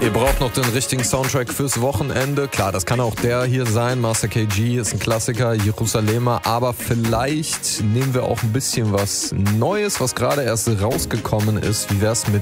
Ihr braucht noch den richtigen Soundtrack fürs Wochenende. Klar, das kann auch der hier sein. Master KG ist ein Klassiker, Jerusalemer. Aber vielleicht nehmen wir auch ein bisschen was Neues, was gerade erst rausgekommen ist. Wie wär's mit